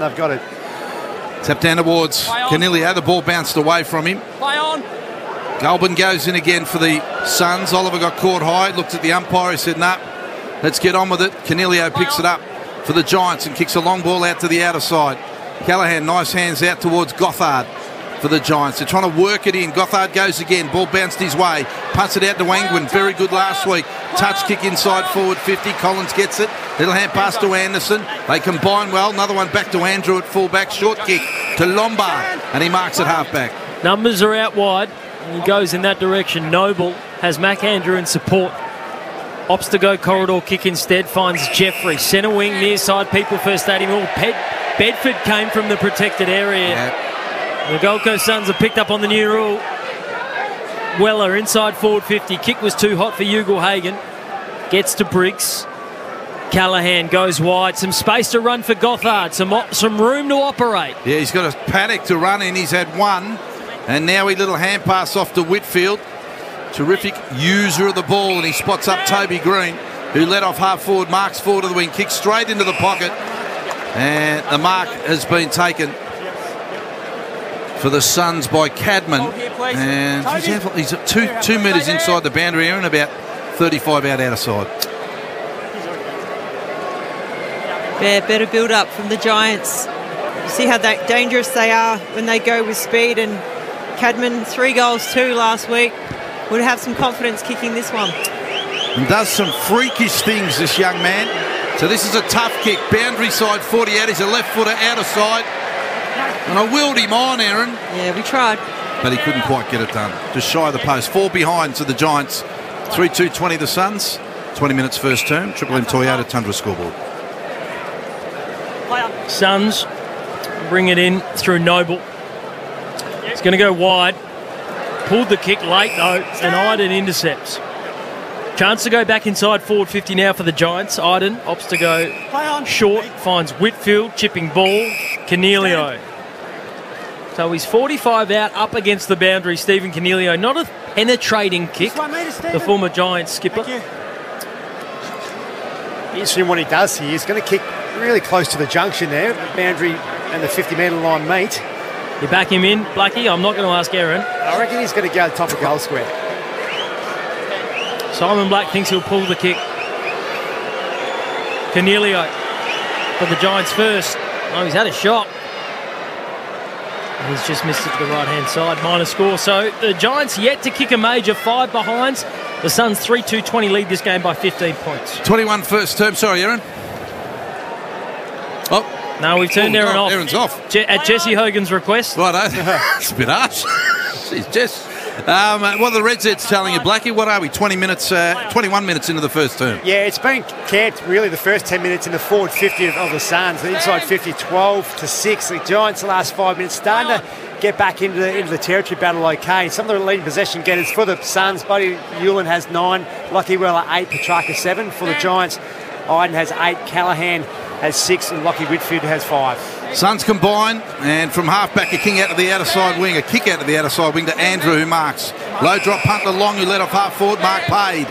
they've got it. Tap down towards Canilio. The ball bounced away from him. Play on. Goulburn goes in again for the Suns. Oliver got caught high, looked at the umpire, he said, nah, let's get on with it. Canilio picks it up for the Giants and kicks a long ball out to the outer side. Callaghan, nice hands out towards Gothard for the Giants. They're trying to work it in. Gothard goes again. Ball bounced his way. Punts it out to Angwin. Very good last week. Touch kick inside forward 50. Collins gets it. Little hand pass to Anderson. They combine well. Another one back to Andrew at fullback. Short kick to Lombard. And he marks at halfback. Numbers are out wide. And he goes in that direction. Noble has Mac Andrew in support. Opts to go corridor kick instead. Finds Jeffrey. Centre wing near side. People first stadium. Bedford came from the protected area. Yep. The Gold Coast Suns have picked up on the new rule. Weller inside forward 50. Kick was too hot for Ugle-Hagan. Gets to Briggs. Callaghan goes wide. Some space to run for Gothard. Some room to operate. Yeah, he's got a paddock to run in. He's had one. And now he little hand pass off to Whitfield. Terrific user of the ball. And he spots up Toby Green, who led off half forward. Marks forward to the wing. Kicks straight into the pocket. And the mark has been taken for the Suns by Cadman. And he's at 2 metres inside the boundary area and about 35 out outer side. Yeah, better build up from the Giants. You see how dangerous they are when they go with speed, and Cadman 3 goals too last week. Would have some confidence kicking this one. And does some freakish things, this young man. So this is a tough kick. Boundary side 40 out. He's a left footer outer side. And I willed him on, Aaron. Yeah, we tried. But he couldn't quite get it done. Just shy of the post. 4 behind to the Giants. 3-2-20 the Suns. 20 minutes first term. Triple M Toyota Tundra scoreboard. Suns bring it in through Noble. It's going to go wide. Pulled the kick late though, and Iden intercepts. Chance to go back inside forward 50 now for the Giants. Iden opts to go short, finds Whitfield, chipping ball, Canelio. So he's 45 out, up against the boundary, Stephen Canelio. Not a penetrating kick, the former Giants skipper. Interesting what he does here. He's going to kick really close to the junction there. The boundary and the 50-metre line meet. You back him in, Blackie? I'm not going to ask Aaron. I reckon he's going to go top of goal square. Simon Black thinks he'll pull the kick. Canelio for the Giants first. Oh, he's had a shot. He's just missed it to the right-hand side. Minor score. So the Giants yet to kick a major. 5 behinds. The Suns 3-2-20 lead this game by 15 points. 21 first term. Sorry, Aaron. Oh. No, we've turned Aaron off. Aaron's off. At Jesse Hogan's request. Right, it's a bit harsh. Jeez, Jess. What are the Red Zets telling you, Blackie? What are we? 21 minutes into the first term. Yeah, it's been camped really the first 10 minutes in the forward 50 of the Suns. The inside 50, 12-6. The Giants the last 5 minutes starting to get back into the territory battle okay. Some of the leading possession getters for the Suns. Buddy Hewlin has 9. Lucky Weller 8. Petrarca 7. For the Giants, Iden has 8. Callaghan has 6. And Lockie Whitfield has 5. Suns combine, and from half-back a kick out to the outer side wing, a kick out to the outer side wing to Andrew, who marks. Low drop punt to Long, who led off half-forward, Mark paid.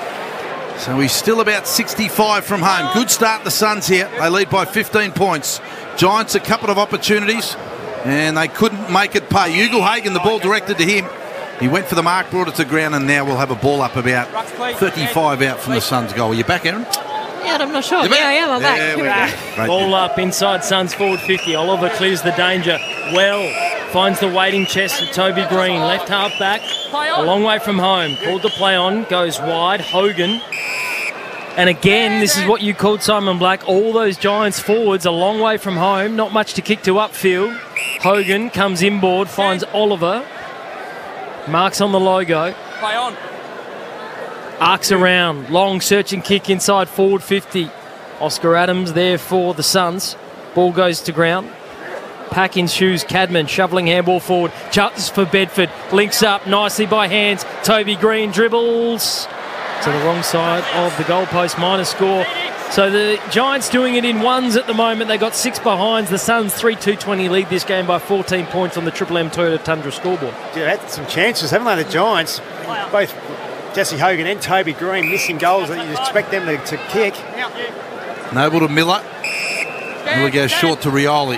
So he's still about 65 from home. Good start, the Suns here. They lead by 15 points. Giants a couple of opportunities, and they couldn't make it pay. Ugle-Hagan, the ball directed to him. He went for the mark, brought it to ground, and now we'll have a ball up about 35 out from the Suns' goal. Are you back, Aaron? Yeah, I'm not sure. Yeah, I am. I'm back. Ball up inside Suns forward 50. Oliver clears the danger. Well, finds the waiting chest of Toby Green. Left half back. A long way from home. Called to play on. Goes wide. Hogan. And again, this is what you called, Simon Black. All those Giants forwards a long way from home. Not much to kick to upfield. Hogan comes inboard. Finds Oliver. Marks on the logo. Play on. Arcs around, long searching kick inside forward 50. Oscar Adams there for the Suns. Ball goes to ground. Pack in shoes, Cadman shoveling handball forward. Chance for Bedford, links up nicely by hands. Toby Green dribbles to the wrong side of the goalpost, minor score. So the Giants doing it in ones at the moment. They got 6 behinds. The Suns 3-2-20 lead this game by 14 points on the Triple M Toyota Tundra scoreboard. Yeah, had some chances, haven't they, the Giants? Both Jesse Hogan and Toby Green missing goals that you'd expect them to kick. Noble to Miller. Miller goes short to Rioli.